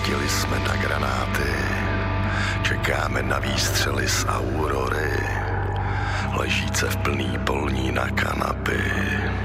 Naletěli jsme na granáty, čekáme na výstřely z Aurory, ležíce v plný polní na kanapy.